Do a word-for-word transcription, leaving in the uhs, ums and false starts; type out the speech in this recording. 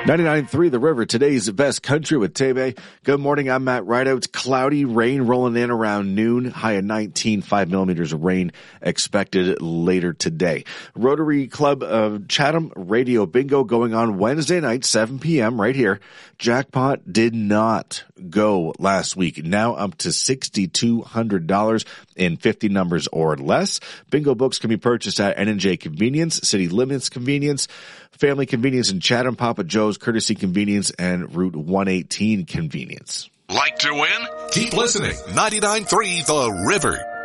ninety-nine point three The River, today's best country with Tebe. Good morning, I'm Matt Rideout. It's cloudy, rain rolling in around noon, high of nineteen, five millimeters of rain expected later today. Rotary Club of Chatham Radio Bingo going on Wednesday night, seven p.m. right here. Jackpot did not go last week. Now up to six thousand two hundred dollars in fifty numbers or less. Bingo books can be purchased at N and J Convenience, City Limits Convenience, Family Convenience in Chatham, Papa Joe's Courtesy Convenience, and Route one eighteen Convenience. Like to win? Keep listening. ninety-nine point three The River.